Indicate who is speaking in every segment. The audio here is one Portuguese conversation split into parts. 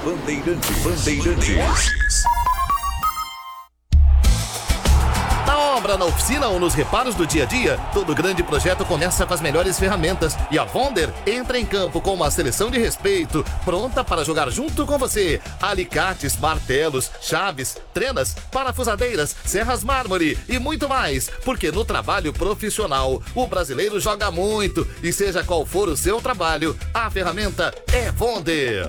Speaker 1: Bandeirantes.
Speaker 2: Na obra, na oficina ou nos reparos do dia a dia, todo grande projeto começa com as melhores ferramentas e a Wonder entra em campo com uma seleção de respeito, pronta para jogar junto com você. Alicates, martelos, chaves, trenas, parafusadeiras, serras mármore e muito mais, porque no trabalho profissional o brasileiro joga muito e seja qual for o seu trabalho, a ferramenta é Wonder.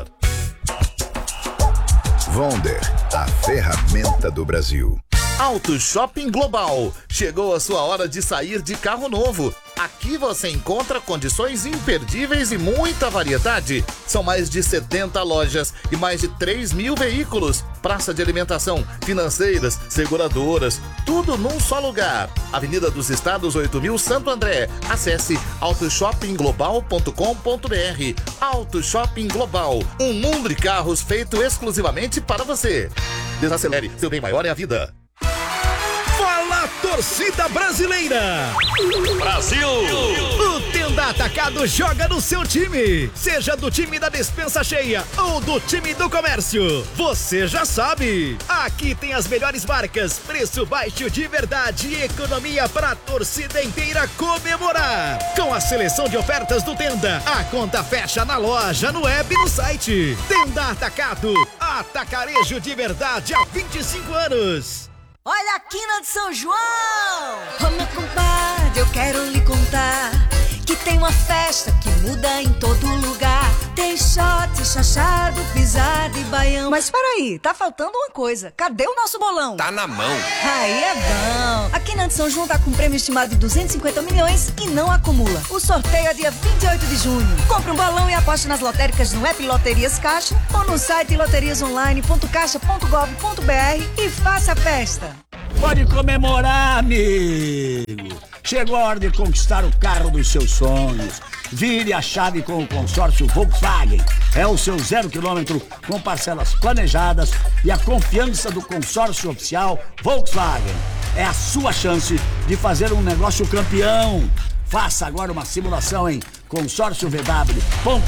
Speaker 1: Wonder, a ferramenta do Brasil.
Speaker 2: Auto Shopping Global. Chegou a sua hora de sair de carro novo. Aqui você encontra condições imperdíveis e muita variedade. São mais de 70 lojas e mais de 3.000 veículos. Praça de alimentação, financeiras, seguradoras, tudo num só lugar. Avenida dos Estados 8.000 Santo André. Acesse autoshoppingglobal.com.br. Auto Shopping Global. Um mundo de carros feito exclusivamente para você. Desacelere, seu bem maior é a vida.
Speaker 3: Fala, torcida brasileira!
Speaker 4: Brasil!
Speaker 3: O Tenda Atacado joga no seu time. Seja do time da despensa cheia ou do time do comércio. Você já sabe. Aqui tem as melhores marcas, preço baixo de verdade e economia para a torcida inteira comemorar. Com a seleção de ofertas do Tenda, a conta fecha na loja, no app e no site. Tenda Atacado, atacarejo de verdade há 25 anos.
Speaker 5: Olha a quina de São João! Ô meu compadre, eu quero lhe contar que tem uma festa que muda em todo lugar. Tem shot, chachado, pisada e baião. Mas peraí, tá faltando uma coisa. Cadê o nosso bolão?
Speaker 4: Tá na mão.
Speaker 5: Aí é bom. A Quina de São João tá com um prêmio estimado de 250 milhões e não acumula. O sorteio é dia 28 de junho. Compre um bolão e aposte nas lotéricas no app Loterias Caixa ou no site loteriasonline.caixa.gov.br e faça a festa.
Speaker 6: Pode comemorar, amigo. Chegou a hora de conquistar o carro dos seus sonhos. Vire a chave com o consórcio Volkswagen. É o seu 0 km com parcelas planejadas e a confiança do consórcio oficial Volkswagen. É a sua chance de fazer um negócio campeão. Faça agora uma simulação em consórciovw.com.br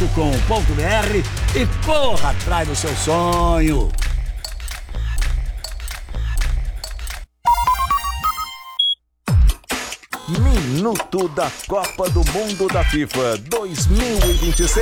Speaker 6: e corra atrás do seu sonho.
Speaker 1: Minuto da Copa do Mundo da FIFA 2026.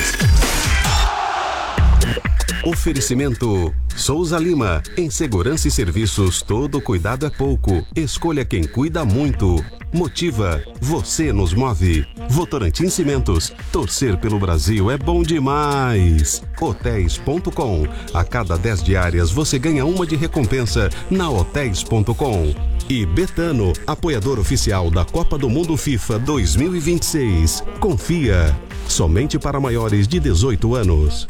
Speaker 7: Oferecimento Souza Lima. Em segurança e serviços, todo cuidado é pouco. Escolha quem cuida muito. Motiva, você nos move. Votorantim Cimentos, torcer pelo Brasil é bom demais. Hotéis.com, a cada 10 diárias você ganha uma de recompensa na Hotéis.com. E Betano, apoiador oficial da Copa do Mundo FIFA 2026. Confia, somente para maiores de 18 anos.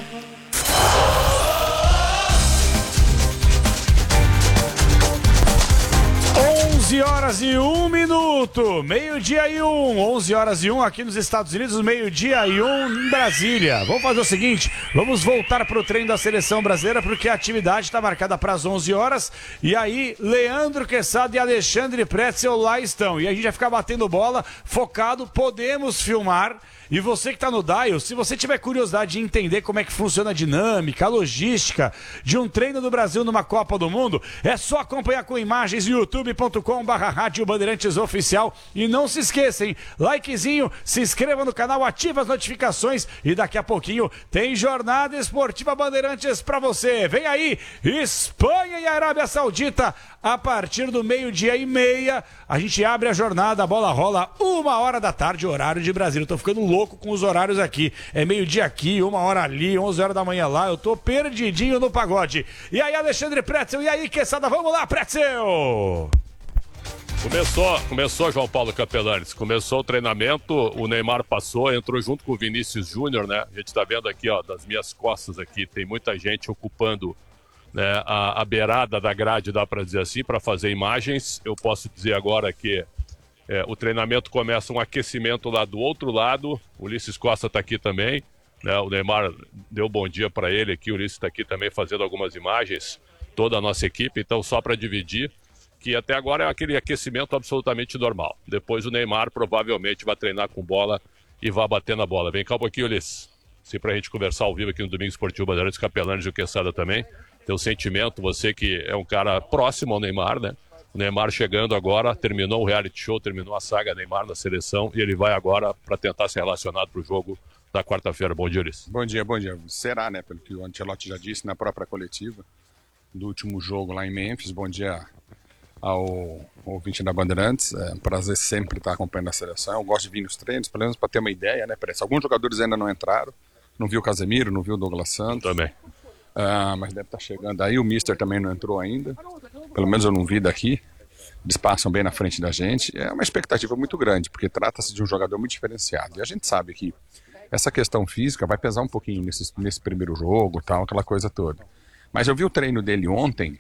Speaker 8: 11h01, meio-dia e 11h01 aqui nos Estados Unidos, meio-dia e 1 em Brasília. Vamos fazer o seguinte, vamos voltar para o treino da seleção brasileira, porque a atividade está marcada para as 11 horas, e aí Leandro Quesada e Alexandre Pretzel lá estão, e a gente vai ficar batendo bola, focado, podemos filmar. E você que está no Dial, se você tiver curiosidade de entender como é que funciona a dinâmica, a logística de um treino do Brasil numa Copa do Mundo, é só acompanhar com imagens no youtube.com/Rádio Bandeirantes Oficial. E não se esqueçam, likezinho, se inscreva no canal, ative as notificações e daqui a pouquinho tem Jornada Esportiva Bandeirantes para você. Vem aí, Espanha e Arábia Saudita, a partir do 12h30, a gente abre a jornada, a bola rola 1h da tarde, horário de Brasília. Eu tô ficando louco com os horários aqui. É meio-dia aqui, 1h ali, 11h da manhã lá. Eu tô perdidinho no pagode. E aí, Alexandre Pretzel, e aí, Quesada, vamos lá, Pretzel!
Speaker 4: Começou João Paulo Capelanes, começou o treinamento, o Neymar passou, entrou junto com o Vinícius Júnior, né? A gente tá vendo aqui, ó, das minhas costas aqui, tem muita gente ocupando, né, a beirada da grade, dá para dizer assim, para fazer imagens. Eu posso dizer agora que o treinamento começa um aquecimento lá do outro lado. O Ulisses Costa está aqui também, né? O Neymar deu bom dia para ele aqui, o Ulisses está aqui também fazendo algumas imagens, toda a nossa equipe. Então, só para dividir, que até agora é aquele aquecimento absolutamente normal. Depois o Neymar provavelmente vai treinar com bola e vai bater na bola. Vem cá um pouquinho, Ulisses. assim, pra gente conversar ao vivo aqui no Domingo Esportivo Bandeirantes, Capelanes e o Quesada também. Teu sentimento, você que é um cara próximo ao Neymar, né? O Neymar chegando agora, terminou o reality show, terminou a saga Neymar na seleção e ele vai agora para tentar ser relacionado para o jogo da quarta-feira. Bom dia, Ulisses.
Speaker 9: Bom dia, bom dia. Será, né? Pelo que o Ancelotti já disse na própria coletiva do último jogo lá em Memphis. Bom dia ao ouvinte da Bandeirantes. É um prazer sempre estar acompanhando a seleção. Eu gosto de vir nos treinos, pelo menos para ter uma ideia, né? Parece alguns jogadores ainda não entraram. Não viu o Casemiro, não viu o Douglas Santos.
Speaker 4: Também.
Speaker 9: Mas deve estar chegando aí. O Mister também não entrou ainda. Pelo menos eu não vi daqui. Eles passam bem na frente da gente. É uma expectativa muito grande, porque trata-se de um jogador muito diferenciado. E a gente sabe que essa questão física vai pesar um pouquinho nesse primeiro jogo, tal, aquela coisa toda. Mas eu vi o treino dele ontem.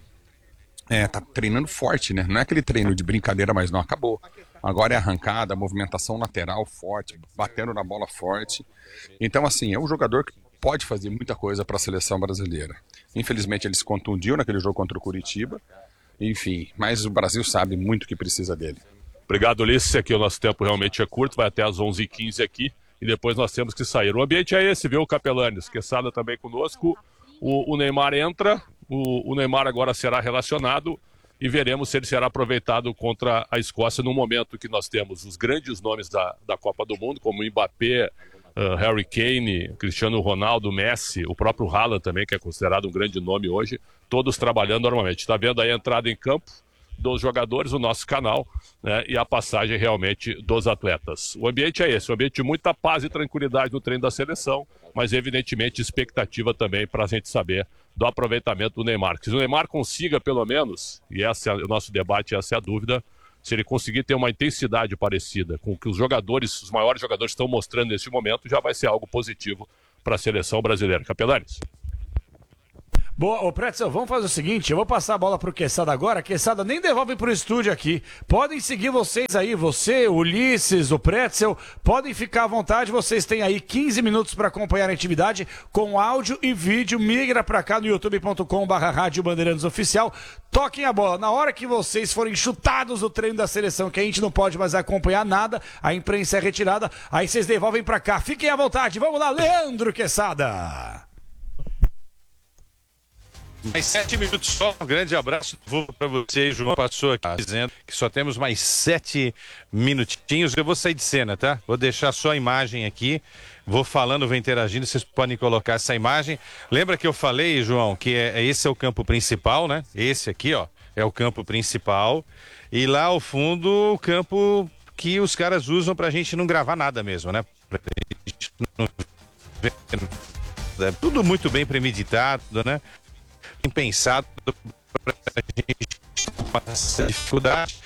Speaker 9: Tá treinando forte, né? Não é aquele treino de brincadeira, mas não acabou. Agora é arrancada, movimentação lateral forte, batendo na bola forte. Então, assim, é um jogador que pode fazer muita coisa para a seleção brasileira. Infelizmente, ele se contundiu naquele jogo contra o Curitiba. Enfim, mas o Brasil sabe muito que precisa dele.
Speaker 4: Obrigado, Ulisses. Aqui o nosso tempo realmente é curto, vai até às 11h15 aqui. E depois nós temos que sair. O ambiente é esse, viu, Capelanes? Quesada também conosco. O Neymar entra, o Neymar agora será relacionado e veremos se ele será aproveitado contra a Escócia no momento que nós temos os grandes nomes da Copa do Mundo, como Mbappé, Harry Kane, Cristiano Ronaldo, Messi, o próprio Haaland também, que é considerado um grande nome hoje, todos trabalhando normalmente. Está vendo aí a entrada em campo dos jogadores, o nosso canal, né, e a passagem realmente dos atletas. O ambiente é esse, um ambiente de muita paz e tranquilidade no treino da seleção, mas evidentemente expectativa também para a gente saber do aproveitamento do Neymar. Se o Neymar consiga pelo menos, e esse é o nosso debate, essa é a dúvida, se ele conseguir ter uma intensidade parecida com o que os jogadores, os maiores jogadores estão mostrando nesse momento, já vai ser algo positivo para a seleção brasileira. Capelanes.
Speaker 8: Boa, ô Pretzel, vamos fazer o seguinte, eu vou passar a bola pro Quesada agora, Quesada nem devolve pro estúdio aqui, podem seguir vocês aí, você, o Ulisses, o Pretzel, podem ficar à vontade, vocês têm aí 15 minutos para acompanhar a atividade com áudio e vídeo, migra pra cá no youtube.com/Rádio Bandeirantes Oficial, toquem a bola, na hora que vocês forem chutados no treino da seleção, que a gente não pode mais acompanhar nada, a imprensa é retirada, aí vocês devolvem pra cá, fiquem à vontade, vamos lá, Leandro Quesada!
Speaker 10: Mais 7 minutos só. Um grande abraço para você. João passou aqui dizendo que só temos mais 7 minutinhos. Eu vou sair de cena, tá? Vou deixar só a imagem aqui. Vou falando, vou interagindo. Vocês podem colocar essa imagem. Lembra que eu falei, João, que esse é o campo principal, né? Esse aqui, ó, é o campo principal. E lá ao fundo, o campo que os caras usam pra gente não gravar nada mesmo, né? Pra gente não ver. É tudo muito bem premeditado, né? Pensado para a gente passar dificuldade.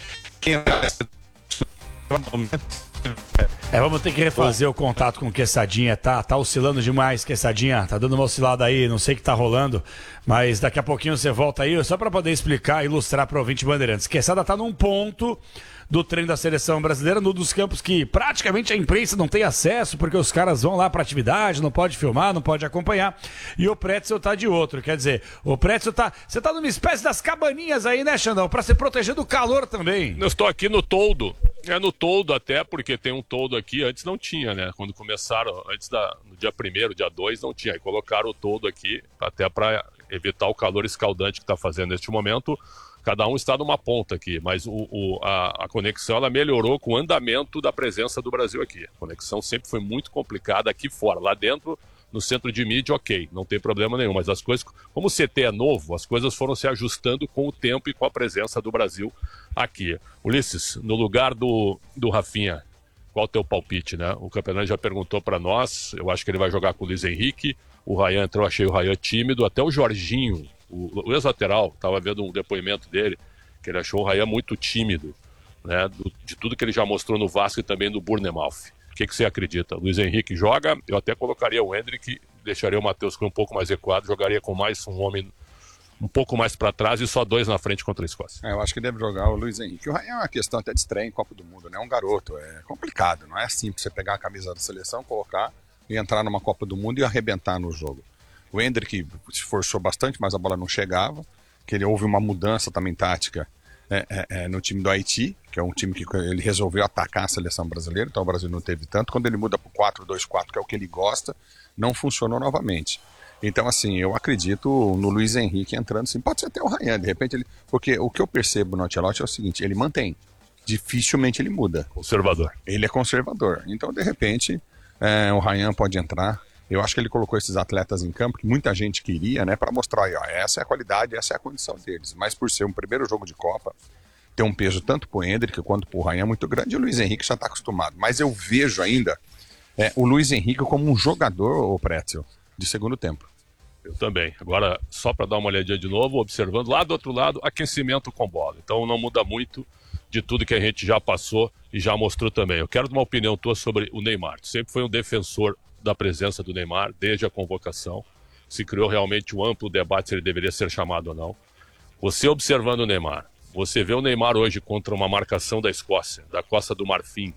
Speaker 8: Vamos ter que refazer o contato com o Quessadinha, tá oscilando demais, Quessadinha, tá dando uma oscilada aí, não sei o que tá rolando, mas daqui a pouquinho você volta aí, só para poder explicar, ilustrar para o ouvinte Bandeirantes. Quesada tá num ponto do treino da seleção brasileira, num dos campos que praticamente a imprensa não tem acesso, porque os caras vão lá pra atividade, não pode filmar, não pode acompanhar, e o Pretzel tá de outro, quer dizer, o Pretzel você tá numa espécie das cabaninhas aí, né, Xandão, pra se proteger do calor também.
Speaker 4: Eu estou aqui no toldo, no toldo até, porque tem um toldo aqui, antes não tinha, né, quando começaram, no dia 1º, dia 2 não tinha, aí colocaram o toldo aqui, até pra evitar o calor escaldante que tá fazendo neste momento. Cada um está numa ponta aqui, mas a conexão ela melhorou com o andamento da presença do Brasil aqui. A conexão sempre foi muito complicada aqui fora. Lá dentro, no centro de mídia, ok, não tem problema nenhum. Mas as coisas, como o CT é novo, as coisas foram se ajustando com o tempo e com a presença do Brasil aqui. Ulisses, no lugar do Rafinha, qual o teu palpite, né? O campeonato já perguntou para nós, eu acho que ele vai jogar com o Luiz Henrique. O Ryan entrou, achei o Ryan tímido, até o Jorginho, o ex-lateral, estava vendo um depoimento dele, que ele achou o Ryan muito tímido, né, de tudo que ele já mostrou no Vasco e também no Bournemouth. O que você acredita? Luiz Henrique joga, eu até colocaria o Endrick, deixaria o Matheus Cunha um pouco mais recuado, jogaria com mais um homem um pouco mais para trás e só 2 na frente contra a Escócia.
Speaker 9: Eu acho que deve jogar o Luiz Henrique. O Ryan é uma questão até de estreia em Copa do Mundo, né? É um garoto, é complicado, não é simples você pegar a camisa da seleção, colocar e entrar numa Copa do Mundo e arrebentar no jogo. O Endrick se esforçou bastante, mas a bola não chegava, que houve uma mudança também tática no time do Haiti, que é um time que ele resolveu atacar a seleção brasileira, então o Brasil não teve tanto. Quando ele muda para o 4-2-4, que é o que ele gosta, não funcionou novamente. Então, assim, eu acredito no Luiz Henrique entrando, sim. Pode ser até o Ryan, de repente ele... Porque o que eu percebo no Ancelotti é o seguinte, ele mantém. Dificilmente ele muda.
Speaker 4: Conservador.
Speaker 9: Ele é conservador. Então, de repente, o Ryan pode entrar. Eu acho que ele colocou esses atletas em campo, que muita gente queria, né? Para mostrar aí, ó, essa é a qualidade, essa é a condição deles. Mas por ser um primeiro jogo de Copa, tem um peso tanto pro Endrick quanto pro Ryan muito grande, e o Luiz Henrique já está acostumado. Mas eu vejo ainda o Luiz Henrique como um jogador, o Pretzel, de segundo tempo.
Speaker 4: Eu também. Agora, só para dar uma olhadinha de novo, observando lá do outro lado, aquecimento com bola. Então não muda muito de tudo que a gente já passou e já mostrou também. Eu quero uma opinião tua sobre o Neymar. Tu sempre foi um defensor da presença do Neymar, desde a convocação. Se criou realmente um amplo debate se ele deveria ser chamado ou não. Você observando o Neymar, você vê o Neymar hoje contra uma marcação da Escócia, da Costa do Marfim,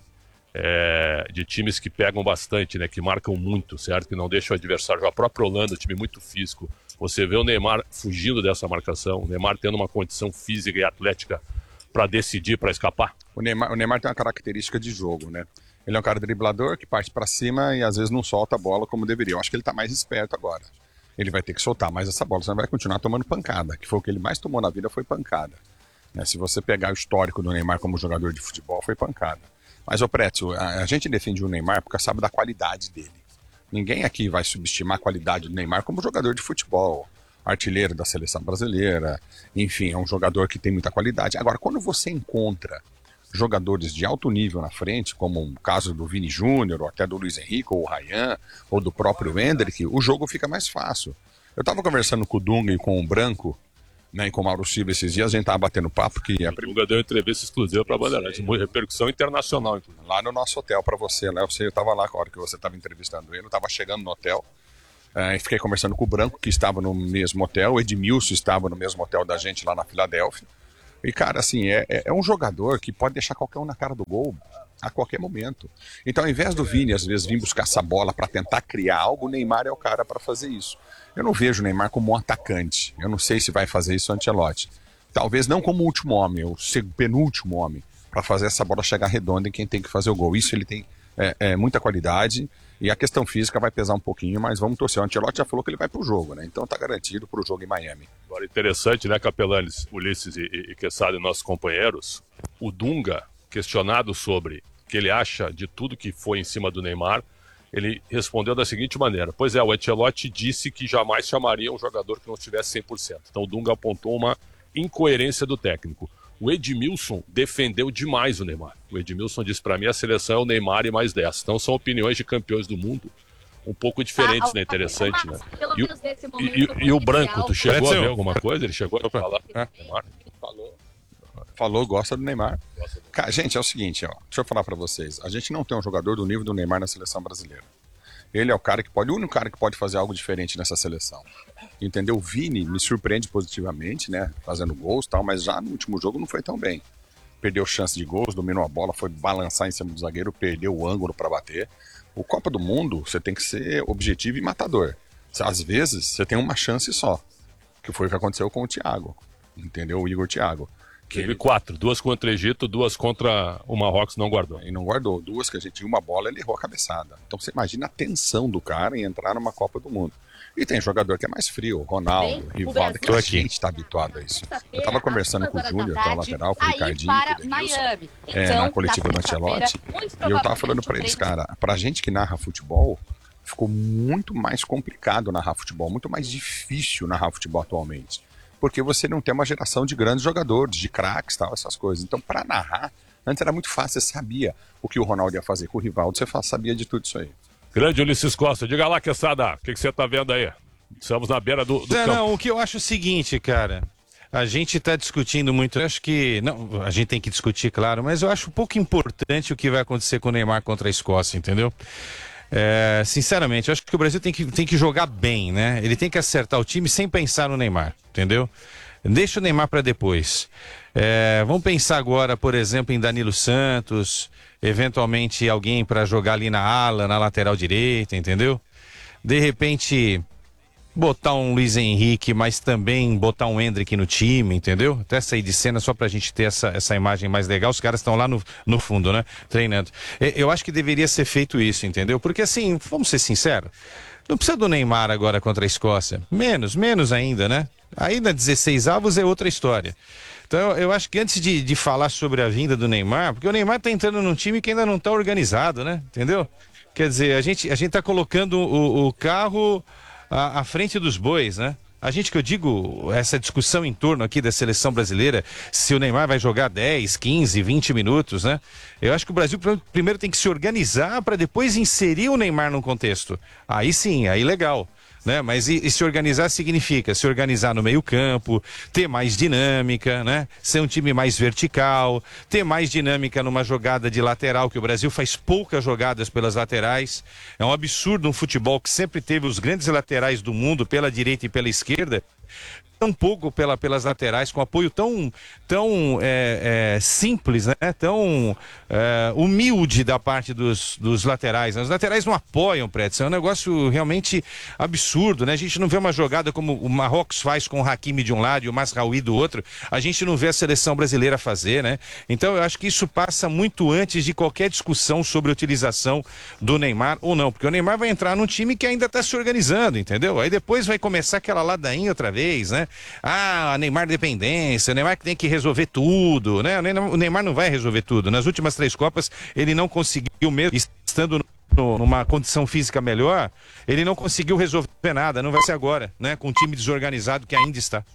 Speaker 4: de times que pegam bastante, né, que marcam muito, certo? Que não deixam o adversário. A própria Holanda, um time muito físico. Você vê o Neymar fugindo dessa marcação, o Neymar tendo uma condição física e atlética para decidir, para escapar?
Speaker 9: O Neymar tem uma característica de jogo, né? Ele é um cara driblador que parte para cima e às vezes não solta a bola como deveria. Eu acho que ele está mais esperto agora. Ele vai ter que soltar mais essa bola, senão vai continuar tomando pancada, que foi o que ele mais tomou na vida, foi pancada. Né? Se você pegar o histórico do Neymar como jogador de futebol, foi pancada. Mas, ô Pretzel, a gente defende o Neymar porque sabe da qualidade dele. Ninguém aqui vai subestimar a qualidade do Neymar como jogador de futebol, artilheiro da seleção brasileira, enfim, é um jogador que tem muita qualidade. Agora, quando você encontra jogadores de alto nível na frente, como o caso do Vini Júnior, ou até do Luiz Henrique, ou o Ryan, ou do próprio Endrick, o jogo fica mais fácil. Eu estava conversando com o Dunga e com o Branco, né, e com o Mauro Silva esses dias, a gente estava batendo papo que...
Speaker 4: O Dunga deu entrevista exclusiva para a Bandeirantes, repercussão internacional, inclusive.
Speaker 9: Lá no nosso hotel para você, né? Eu estava lá na hora que você estava entrevistando ele, eu estava chegando no hotel, e fiquei conversando com o Branco, que estava no mesmo hotel, o Edmilson estava no mesmo hotel da gente lá na Filadélfia. E, cara, assim, é um jogador que pode deixar qualquer um na cara do gol a qualquer momento. Então, ao invés do Vini, às vezes, vir buscar essa bola para tentar criar algo, o Neymar é o cara para fazer isso. Eu não vejo o Neymar como um atacante. Eu não sei se vai fazer isso o Ancelotti. Talvez não como o último homem, ou penúltimo homem, para fazer essa bola chegar redonda em quem tem que fazer o gol. Isso ele tem muita qualidade. E a questão física vai pesar um pouquinho, mas vamos torcer. O Ancelotti já falou que ele vai pro jogo, né? Então tá garantido pro jogo em Miami.
Speaker 4: Agora, interessante, né, Capelanes, Ulisses e Quesada e nossos companheiros, o Dunga, questionado sobre o que ele acha de tudo que foi em cima do Neymar, ele respondeu da seguinte maneira: pois é, o Ancelotti disse que jamais chamaria um jogador que não estivesse 100%. Então o Dunga apontou uma incoerência do técnico. O Edmilson defendeu demais o Neymar. O Edmilson disse para mim, a seleção é o Neymar e mais 10. Então são opiniões de campeões do mundo um pouco diferentes, né? Interessante, né? E o Branco, tu chegou a ver alguma coisa? Ele chegou a falar Neymar?
Speaker 9: Falou, gosta do Neymar. Cara, gente, é o seguinte, ó, deixa eu falar para vocês. A gente não tem um jogador do nível do Neymar na seleção brasileira. Ele é o único cara que pode fazer algo diferente nessa seleção. Entendeu? O Vini me surpreende positivamente, né? Fazendo gols e tal, mas já no último jogo não foi tão bem. Perdeu chance de gols, dominou a bola, foi balançar em cima do zagueiro, perdeu o ângulo para bater. O Copa do Mundo, você tem que ser objetivo e matador. Às vezes, você tem uma chance só. Que foi o que aconteceu com o Thiago. Entendeu? O Igor Thiago.
Speaker 4: Teve 4, 2 contra o Egito, 2 contra o Marrocos, não guardou.
Speaker 9: E não guardou, 2 que a gente tinha uma bola, ele errou a cabeçada. Então você imagina a tensão do cara em entrar numa Copa do Mundo. E tem jogador que é mais frio, Ronaldo, Rivaldo, que a gente está habituado a isso. Eu estava conversando com o Júnior, que é o lateral, com o Ricardinho, com o Denilson, na coletiva do Ancelotti, e eu estava falando para eles, cara, pra gente que narra futebol, ficou muito mais complicado narrar futebol, muito mais difícil narrar futebol atualmente. Porque você não tem uma geração de grandes jogadores, de craques, tal, essas coisas. Então, para narrar, antes era muito fácil, você sabia o que o Ronaldo ia fazer com o Rivaldo, você sabia de tudo isso aí.
Speaker 4: Grande Ulisses Costa, diga lá, Quesada, o que você tá vendo aí? Estamos na beira do campo.
Speaker 10: Não, o que eu acho é o seguinte, cara, a gente tá discutindo muito, eu acho que, não, a gente tem que discutir, claro, mas eu acho um pouco importante o que vai acontecer com o Neymar contra a Escócia, entendeu? Sinceramente, eu acho que o Brasil tem que jogar bem, né? Ele tem que acertar o time sem pensar no Neymar, entendeu? Deixa o Neymar para depois. Vamos pensar agora, por exemplo, em Danilo Santos, eventualmente alguém para jogar ali na ala, na lateral direita, entendeu? De repente, botar um Luiz Henrique, mas também botar um Endrick no time, entendeu? Até sair de cena só pra gente ter essa imagem mais legal. Os caras estão lá no fundo, né? Treinando. Eu acho que deveria ser feito isso, entendeu? Porque assim, vamos ser sinceros, Não precisa do Neymar agora contra a Escócia. Menos ainda, né? Aí na 16 avos é outra história. Então eu acho que antes de falar sobre a vinda do Neymar, porque o Neymar tá entrando num time que ainda não tá organizado, né? Entendeu? Quer dizer, a gente tá colocando o carro à frente dos bois, né? A gente que eu digo, essa discussão em torno aqui da seleção brasileira, se o Neymar vai jogar 10, 15, 20 minutos, né? Eu acho que o Brasil primeiro tem que se organizar para depois inserir o Neymar num contexto. Aí sim, aí legal. Né? Mas e se organizar significa se organizar no meio-campo, ter mais dinâmica, né? Ser um time mais vertical, ter mais dinâmica numa jogada de lateral, que o Brasil faz poucas jogadas pelas laterais. É um absurdo um futebol que sempre teve os grandes laterais do mundo pela direita e pela esquerda, tão pouco pelas laterais, com apoio tão simples, né? Tão humilde da parte dos laterais, né? Os laterais não apoiam, Prédio, é um negócio realmente absurdo, né? A gente não vê uma jogada como o Marrocos faz com o Hakimi de um lado e o Masraoui do outro, a gente não vê a seleção brasileira fazer, né? Então eu acho que isso passa muito antes de qualquer discussão sobre a utilização do Neymar ou não, porque o Neymar vai entrar num time que ainda está se organizando, entendeu? Aí depois vai começar aquela ladainha outra vez, né? A Neymar dependência, o Neymar que tem que resolver tudo, né? O Neymar não vai resolver tudo. Nas últimas 3 Copas, ele não conseguiu, mesmo estando numa condição física melhor, ele não conseguiu resolver nada, não vai ser agora, né? Com um time desorganizado que ainda está.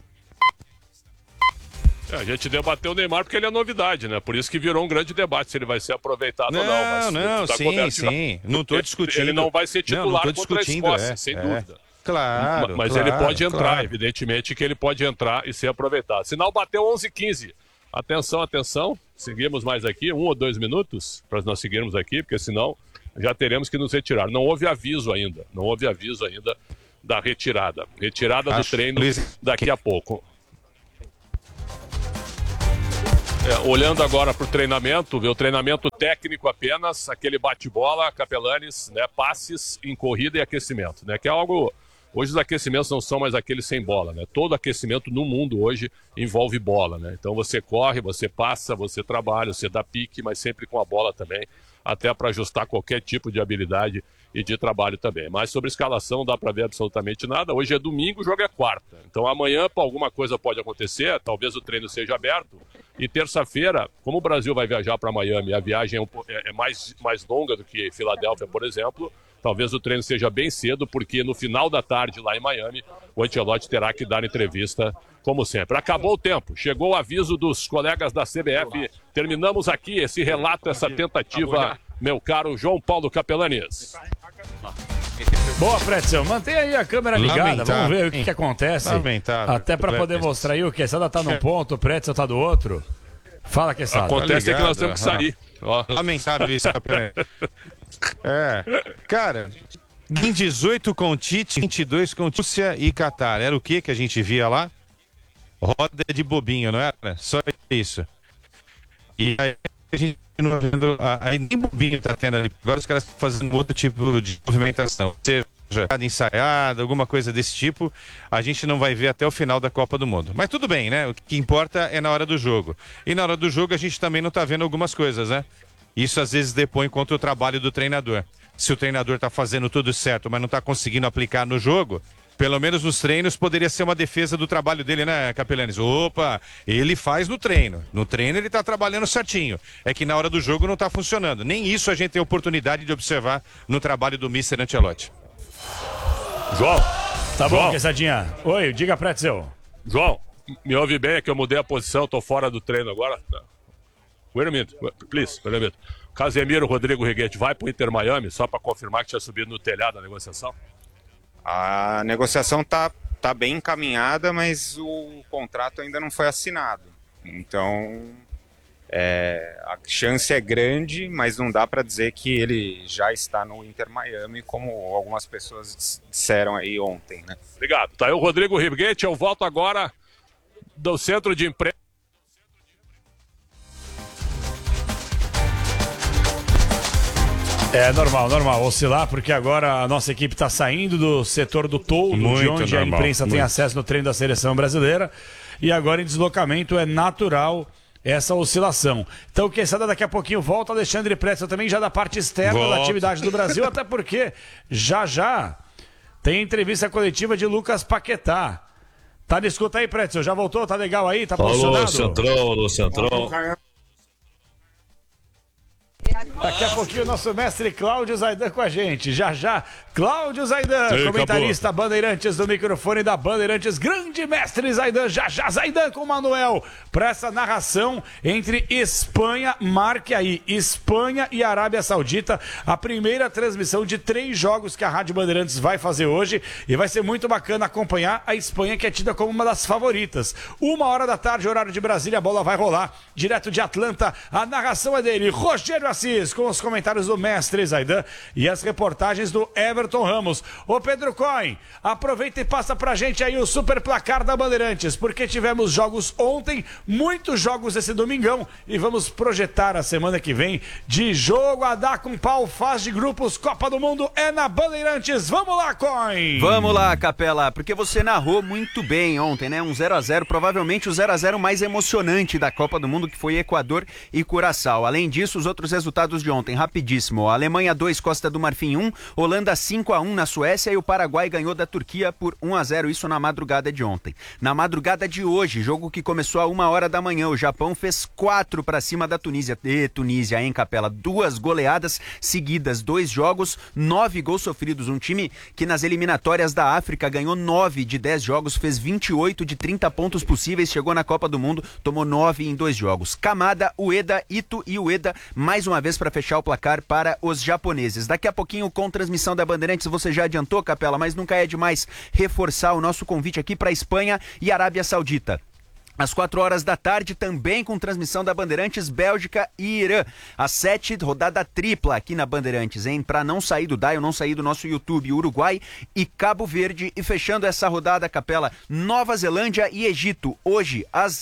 Speaker 4: A gente debateu o Neymar porque ele é novidade, né? Por isso que virou um grande debate se ele vai ser aproveitado ou não. Mas
Speaker 10: sim. Não estou discutindo.
Speaker 4: Ele não vai ser titular contra a Escócia, sem dúvida.
Speaker 10: Claro,
Speaker 4: mas ele pode entrar, evidentemente que ele pode entrar e ser aproveitado. Sinal bateu 11h15. Atenção. Seguimos mais aqui, 1 ou 2 minutos para nós seguirmos aqui, porque senão já teremos que nos retirar. Não houve aviso ainda da retirada. Retirada do treino daqui a pouco. Olhando agora para o treinamento, o treinamento técnico apenas, aquele bate-bola, capelanes, né, passes em corrida e aquecimento, né, que é algo... Hoje os aquecimentos não são mais aqueles sem bola, né? Todo aquecimento no mundo hoje envolve bola, né? Então você corre, você passa, você trabalha, você dá pique, mas sempre com a bola também, até para ajustar qualquer tipo de habilidade e de trabalho também. Mas sobre escalação não dá para ver absolutamente nada. Hoje é domingo, o jogo é quarta. Então amanhã alguma coisa pode acontecer, talvez o treino seja aberto. E terça-feira, como o Brasil vai viajar para Miami, a viagem é mais longa do que Filadélfia, por exemplo, talvez o treino seja bem cedo, porque no final da tarde, lá em Miami, o Ancelotti terá que dar entrevista, como sempre. Acabou o tempo, chegou o aviso dos colegas da CBF. Terminamos aqui esse relato, essa tentativa, meu caro João Paulo Capelanes.
Speaker 8: Boa, Pretzel, mantenha aí a câmera ligada, vamos ver o que acontece. Até para poder mostrar aí, o Quesada tá num ponto, o Pretzel tá do outro. Fala, Quesada.
Speaker 4: Acontece que nós temos que sair.
Speaker 10: Lamentável isso, Capelanes. Cara, em 18 com Tite, 22 com Rússia e Catar. Era o que a gente via lá? Roda de bobinho, não era? Só isso. E aí a gente não vendo. Aí nem bobinho tá tendo ali. Agora os caras estão fazendo outro tipo de movimentação. Seja ensaiada, alguma coisa desse tipo, a gente não vai ver até o final da Copa do Mundo. Mas tudo bem, né? O que importa é na hora do jogo. E na hora do jogo a gente também não tá vendo algumas coisas, né? Isso às vezes depõe contra o trabalho do treinador. Se o treinador está fazendo tudo certo, mas não está conseguindo aplicar no jogo, pelo menos nos treinos poderia ser uma defesa do trabalho dele, né, Capelanes? Opa, ele faz no treino. No treino ele está trabalhando certinho. É que na hora do jogo não está funcionando. Nem isso a gente tem oportunidade de observar no trabalho do Mr. Ancelotti.
Speaker 4: João.
Speaker 8: Tá bom, Quesadinha. Oi, diga pra Pretzel.
Speaker 4: João, me ouve bem, é que eu mudei a posição, tô fora do treino agora. Wait a minute, please, wait a minute. Casemiro Rodrigo Reguete vai pro Inter Miami, só para confirmar que tinha subido no telhado a negociação?
Speaker 11: A negociação tá bem encaminhada, mas o contrato ainda não foi assinado. Então, a chance é grande, mas não dá para dizer que ele já está no Inter Miami, como algumas pessoas disseram aí ontem, né?
Speaker 4: Obrigado. Tá aí o Rodrigo Reguete, eu volto agora do Centro de Emprego.
Speaker 8: É normal oscilar, porque agora a nossa equipe está saindo do setor do toldo, de onde a imprensa tem acesso no treino da seleção brasileira, e agora em deslocamento é natural essa oscilação. Então, Quesada daqui a pouquinho volta, Alexandre Pretzel também já da parte externa da atividade do Brasil, até porque já tem entrevista coletiva de Lucas Paquetá. Tá na escuta aí, Pretzel? Já voltou? Tá legal aí? Tá posicionado?
Speaker 12: Alô, Centrão.
Speaker 8: Daqui a pouquinho o nosso mestre Cláudio Zaidan com a gente. Já, Cláudio Zaidan,
Speaker 12: Ei,
Speaker 8: comentarista Bandeirantes do microfone da Bandeirantes. Grande mestre Zaidan, já Zaidan com o Manuel. Para essa narração entre Espanha, marque aí, Espanha e Arábia Saudita. A primeira transmissão de 3 jogos que a Rádio Bandeirantes vai fazer hoje. E vai ser muito bacana acompanhar a Espanha, que é tida como uma das favoritas. 1h, horário de Brasília, a bola vai rolar. Direto de Atlanta, a narração é dele, Rogério Assis, com os comentários do mestre Zaidan e as reportagens do Everton Ramos. Ô Pedro Coin, aproveita e passa pra gente aí o super placar da Bandeirantes, porque tivemos jogos ontem, muitos jogos esse domingão, e vamos projetar a semana que vem de jogo a dar com pau, fase de grupos, Copa do Mundo é na Bandeirantes. Vamos lá, Coin!
Speaker 13: Vamos lá, Capela, porque você narrou muito bem ontem, né? Um 0x0, provavelmente o 0x0 mais emocionante da Copa do Mundo, que foi Equador e Curaçao. Além disso, os outros resultados de ontem, rapidíssimo. A Alemanha 2, Costa do Marfim 1, Holanda 5-1 na Suécia e o Paraguai ganhou da Turquia por 1-0, isso na madrugada de ontem. Na madrugada de hoje, jogo que começou a 1h, o Japão fez 4 para cima da Tunísia. Tunísia, hein, Capela? 2 goleadas seguidas, 2 jogos, 9 gols sofridos. Um time que nas eliminatórias da África ganhou 9 de 10 jogos, fez 28 de 30 pontos possíveis, chegou na Copa do Mundo, tomou 9 em 2 jogos. Kamada, Ueda, Ito e Ueda, mais uma vez para fechar o placar para os japoneses. Daqui a pouquinho, com transmissão da Bandeirantes, você já adiantou, Capela, mas nunca é demais reforçar o nosso convite aqui para Espanha e Arábia Saudita. Às 4h, também com transmissão da Bandeirantes, Bélgica e Irã. Às 7, rodada tripla aqui na Bandeirantes, hein? Para não sair do dial, não sair do nosso YouTube, Uruguai e Cabo Verde. E fechando essa rodada, Capela, Nova Zelândia e Egito, hoje, às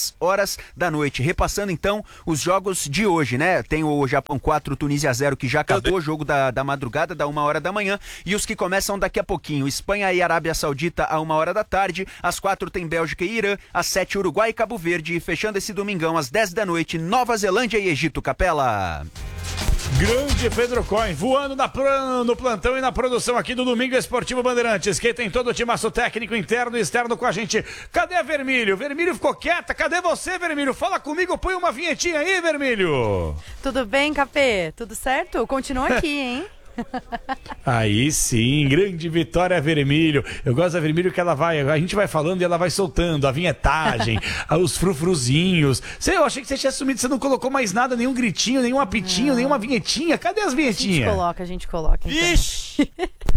Speaker 13: 10h. Repassando, então, os jogos de hoje, né? Tem o Japão 4, Tunísia 0, que já acabou, o jogo da madrugada, da 1h. E os que começam daqui a pouquinho, Espanha e Arábia Saudita, à 1h. Às 4 tem Bélgica e Irã. Às 7, Uruguai e Cabo Verde, e fechando esse domingão às 10h, Nova Zelândia e Egito, Capela.
Speaker 8: Grande Pedro Coin, voando no plantão e na produção aqui do Domingo Esportivo Bandeirantes, que tem todo o timaço técnico interno e externo com a gente. Cadê a Vermílio? Vermílio ficou quieta, cadê você, Vermílio? Fala comigo, põe uma vinhetinha aí, Vermílio.
Speaker 14: Tudo bem, Capê? Tudo certo? Continua aqui, hein?
Speaker 8: Aí sim, grande Vitória Vermílio. Eu gosto da Vermílio que a gente vai falando e ela vai soltando a vinhetagem, os frufruzinhos. Eu achei que você tinha assumido, você não colocou mais nada, nenhum gritinho, nenhum apitinho, nenhuma vinhetinha. Cadê as vinhetinhas?
Speaker 14: A gente coloca. Então.
Speaker 8: Ixi!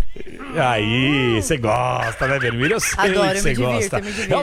Speaker 8: Aí, você gosta, né, Vermelho? Eu sei
Speaker 14: Adoro,
Speaker 8: que você gosta.
Speaker 14: Me divirto.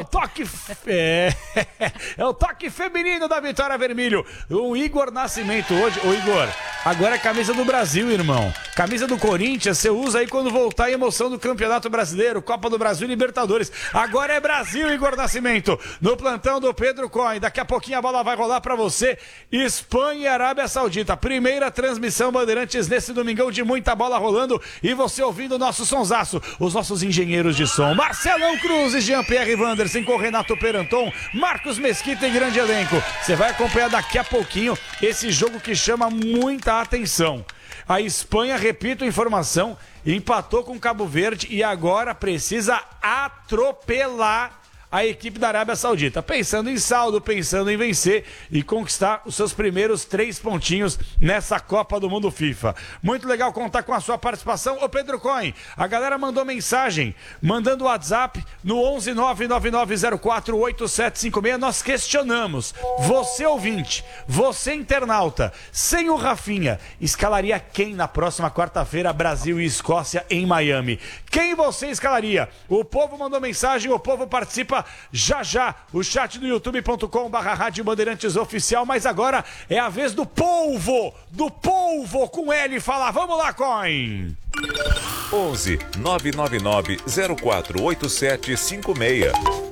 Speaker 8: É o toque feminino da Vitória Vermelho. O Igor Nascimento hoje. Ô, Igor, agora é camisa do Brasil, irmão. Camisa do Corinthians, você usa aí quando voltar a emoção do Campeonato Brasileiro, Copa do Brasil e Libertadores. Agora é Brasil, Igor Nascimento. No plantão do Pedro Coin. Daqui a pouquinho a bola vai rolar pra você. Espanha e Arábia Saudita. Primeira transmissão Bandeirantes nesse domingão de muita bola rolando. E você ouvindo o nosso sonsaço, os nossos engenheiros de som, Marcelão Cruz e Jean-Pierre Wanderson, com Renato Peranton, Marcos Mesquita e grande elenco. Você vai acompanhar daqui a pouquinho esse jogo que chama muita atenção. A Espanha, repito a informação, empatou com Cabo Verde e agora precisa atropelar a equipe da Arábia Saudita, pensando em saldo, pensando em vencer e conquistar os seus primeiros 3 pontinhos nessa Copa do Mundo FIFA. Muito legal contar com a sua participação. Ô Pedro Coin, a galera mandou mensagem, mandando WhatsApp no 11 99904 8756. Nós questionamos, você ouvinte, você internauta, sem o Rafinha, escalaria quem na próxima quarta-feira, Brasil e Escócia em Miami? Quem você escalaria? O povo mandou mensagem, o povo participa já, o chat do youtube.com/Rádio Bandeirantes Oficial, mas agora é a vez do polvo com L falar. Vamos lá, Coin!
Speaker 1: 11 999 048756.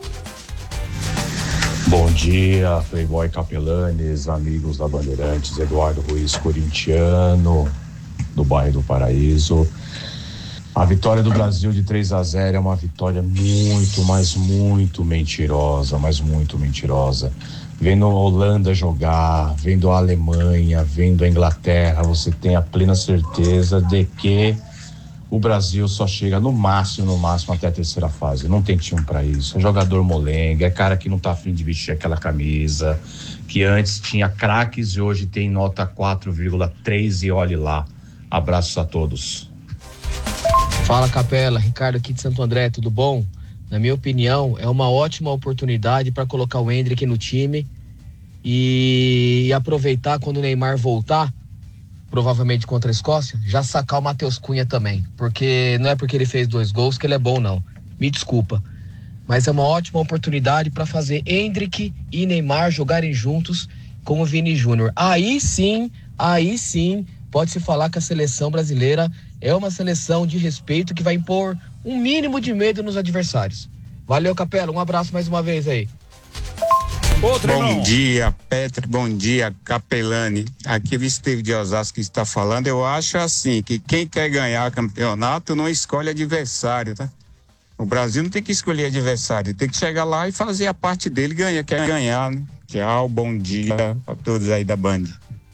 Speaker 15: Bom dia, Playboy Capelanes, amigos da Bandeirantes, Eduardo Ruiz, corintiano, do bairro do Paraíso. A vitória do Brasil de 3-0 é uma vitória muito mentirosa, Vendo a Holanda jogar, vendo a Alemanha, vendo a Inglaterra, você tem a plena certeza de que o Brasil só chega no máximo até a terceira fase. Não tem time para isso. É jogador molenga, é cara que não tá afim de vestir aquela camisa, que antes tinha craques e hoje tem nota 4,3 e olhe lá. Abraços a todos.
Speaker 12: Fala, Capela, Ricardo aqui de Santo André, tudo bom? Na minha opinião, é uma ótima oportunidade para colocar o Endrick no time e aproveitar quando o Neymar voltar, provavelmente contra a Escócia, já sacar o Matheus Cunha também, porque não é porque ele fez 2 gols que ele é bom, não. Me desculpa. Mas é uma ótima oportunidade para fazer Endrick e Neymar jogarem juntos com o Vini Júnior. Aí sim, pode-se falar que a seleção brasileira é uma seleção de respeito que vai impor um mínimo de medo nos adversários. Valeu, Capela, um abraço mais uma vez aí.
Speaker 16: Bom dia, Petro, bom dia, Capelani. Aqui o Steve de Osasco que está falando. Eu acho assim, que quem quer ganhar campeonato não escolhe adversário, tá? O Brasil não tem que escolher adversário, tem que chegar lá e fazer a parte dele, quer ganhar, né? Tchau, bom dia a todos aí da Band.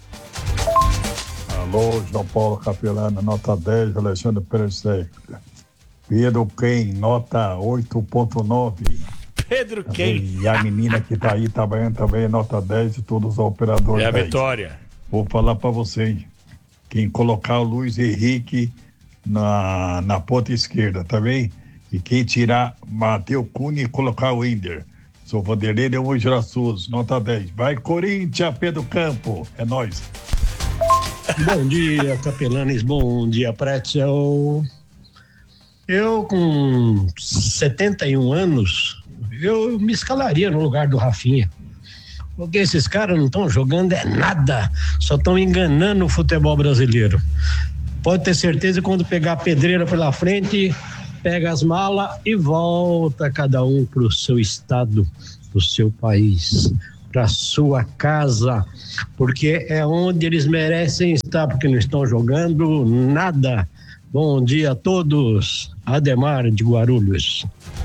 Speaker 17: Alô, João Paulo Capelano, nota 10, Alexandre Pérez. Pedro Ken, nota 8,9.
Speaker 8: Pedro Ken.
Speaker 17: E a menina que tá aí trabalhando também, nota 10, e todos os operadores.
Speaker 8: É a
Speaker 17: 10.
Speaker 8: Vitória.
Speaker 17: Vou falar pra vocês, quem colocar o Luiz Henrique na ponta esquerda, tá bem? E quem tirar Matheus Cunha e colocar o Ender. Sou Vanderlei de Mogi-das-Cruzes, nota 10. Vai, Corinthians, Pedro Campo. É nóis.
Speaker 18: Bom dia, Capelanes. Bom dia, Pretzel. Eu, com 71 anos, eu me escalaria no lugar do Rafinha. Porque esses caras não estão jogando nada. Só estão enganando o futebol brasileiro. Pode ter certeza que quando pegar a pedreira pela frente, pega as malas e volta cada um para o seu estado, para o seu país, para sua casa, porque é onde eles merecem estar, porque não estão jogando nada. Bom dia a todos. Ademar de Guarulhos.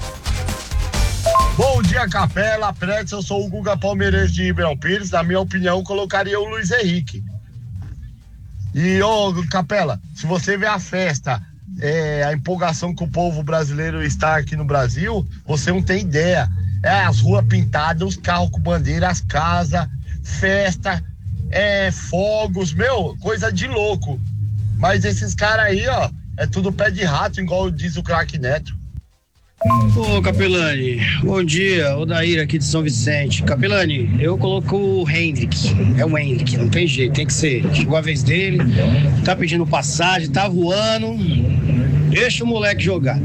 Speaker 19: Bom dia, Capela, Pretzel, eu sou o Guga Palmeirense de Ribeirão Pires. Na minha opinião, colocaria o Luiz Henrique. E, Capela, se você vê a festa, a empolgação que o povo brasileiro está aqui no Brasil, você não tem ideia. As ruas pintadas, os carros com bandeira, as casas, festa, fogos, coisa de louco. Mas esses caras aí, é tudo pé de rato, igual diz o craque Neto.
Speaker 20: Ô, Capelani, bom dia, Odair aqui de São Vicente. Capelani, eu coloco o Hendrick, é o Hendrick, não tem jeito, tem que ser. Chegou a vez dele, tá pedindo passagem, tá voando, deixa o moleque jogar.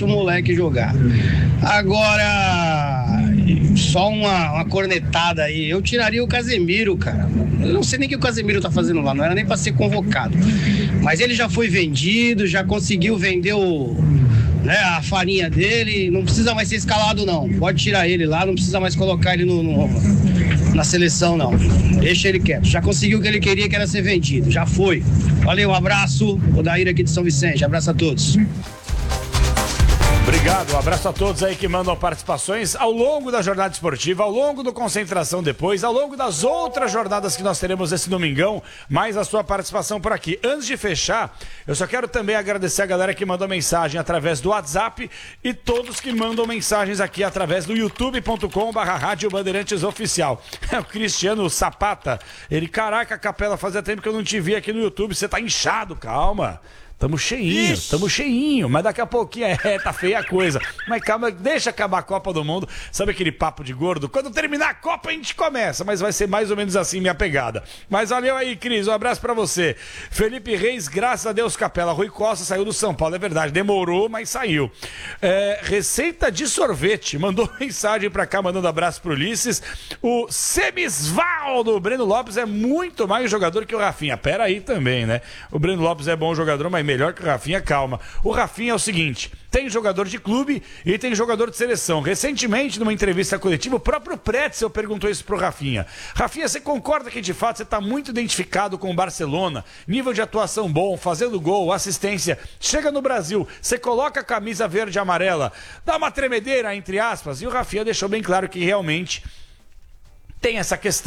Speaker 20: Agora, só uma cornetada aí, eu tiraria o Casemiro, cara. Eu não sei nem o que o Casemiro tá fazendo lá, não era nem pra ser convocado. Mas ele já foi vendido, já conseguiu vender a farinha dele, não precisa mais ser escalado não, pode tirar ele lá, não precisa mais colocar ele na seleção não, deixa ele quieto, já conseguiu o que ele queria, que era ser vendido, já foi. Valeu, um abraço, Odair aqui de São Vicente, abraço a todos.
Speaker 8: Obrigado, um abraço a todos aí que mandam participações ao longo da jornada esportiva, ao longo do Concentração depois, ao longo das outras jornadas que nós teremos esse domingão, mais a sua participação por aqui. Antes de fechar, eu só quero também agradecer a galera que mandou mensagem através do WhatsApp e todos que mandam mensagens aqui através do youtube.com/Rádio Bandeirantes Oficial. O Cristiano Sapata, ele, caraca, Capela, fazia tempo que eu não te vi aqui no YouTube, você tá inchado, calma. Tamo cheinho, mas daqui a pouquinho tá feia a coisa. Mas calma, deixa acabar a Copa do Mundo. Sabe aquele papo de gordo? Quando terminar a Copa a gente começa, mas vai ser mais ou menos assim minha pegada. Mas valeu aí, Cris, um abraço pra você. Felipe Reis, graças a Deus, Capela. Rui Costa saiu do São Paulo, é verdade, demorou, mas saiu. Receita de sorvete, mandou mensagem pra cá, mandando abraço pro Ulisses. O Semisvaldo, o Breno Lopes é muito mais jogador que o Rafinha. Pera aí também, né? O Breno Lopes é bom jogador, mas melhor que o Rafinha, calma. O Rafinha é o seguinte, tem jogador de clube e tem jogador de seleção. Recentemente, numa entrevista coletiva, o próprio Pretzel perguntou isso pro Rafinha. Rafinha, você concorda que de fato você está muito identificado com o Barcelona? Nível de atuação bom, fazendo gol, assistência. Chega no Brasil, você coloca a camisa verde e amarela, dá uma tremedeira, entre aspas, e o Rafinha deixou bem claro que realmente tem essa questão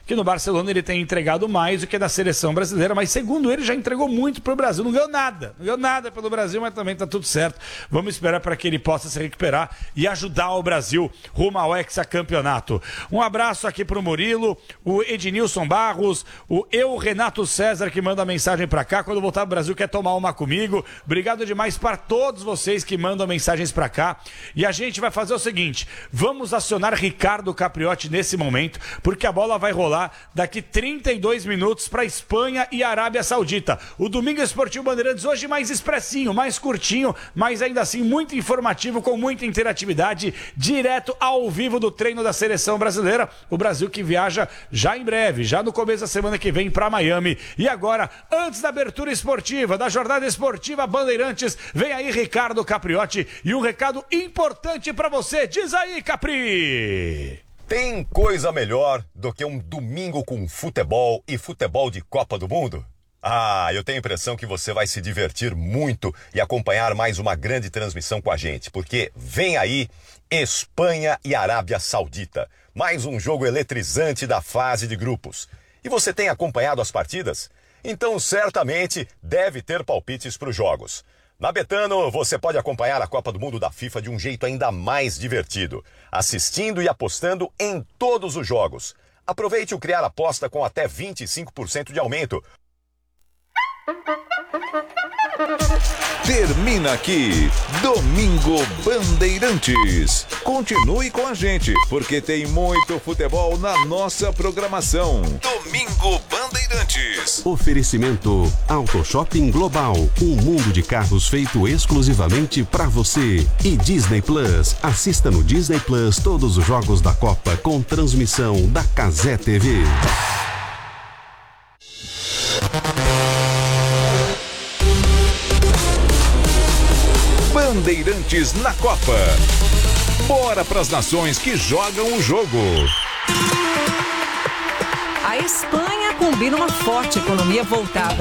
Speaker 8: que no Barcelona ele tem entregado mais do que na seleção brasileira, mas segundo ele já entregou muito pro Brasil, não ganhou nada pelo Brasil, mas também tá tudo certo. Vamos esperar para que ele possa se recuperar e ajudar o Brasil rumo ao hexacampeonato. Um abraço aqui pro Murilo, o Ednilson Barros, o Renato César que manda mensagem para cá, quando voltar pro Brasil quer tomar uma comigo. Obrigado demais para todos vocês que mandam mensagens para cá. E a gente vai fazer o seguinte, vamos acionar Ricardo Capriotti nesse momento, porque a bola vai rolar daqui 32 minutos para Espanha e Arábia Saudita. O Domingo Esportivo Bandeirantes hoje mais expressinho, mais curtinho, mas ainda assim muito informativo, com muita interatividade, direto ao vivo do treino da seleção brasileira. O Brasil que viaja já em breve, já no começo da semana que vem para Miami. E agora, antes da abertura esportiva, da jornada esportiva Bandeirantes, vem aí Ricardo Capriotti e um recado importante para você. Diz aí, Capri!
Speaker 21: Tem coisa melhor do que um domingo com futebol e futebol de Copa do Mundo? Eu tenho a impressão que você vai se divertir muito e acompanhar mais uma grande transmissão com a gente, porque vem aí Espanha e Arábia Saudita. Mais um jogo eletrizante da fase de grupos. E você tem acompanhado as partidas? Então certamente deve ter palpites para os jogos. Na Betano, você pode acompanhar a Copa do Mundo da FIFA de um jeito ainda mais divertido, assistindo e apostando em todos os jogos. Aproveite o Criar Aposta com até 25% de aumento.
Speaker 1: Termina aqui, Domingo Bandeirantes. Continue com a gente, porque tem muito futebol na nossa programação. Domingo Bandeirantes.
Speaker 7: Oferecimento Auto Shopping Global, um mundo de carros feito exclusivamente para você. E Disney Plus, assista no Disney Plus todos os jogos da Copa com transmissão da Cazé TV.
Speaker 1: Bandeirantes na Copa. Bora pras nações que jogam o jogo.
Speaker 22: A Espanha combina uma forte economia voltada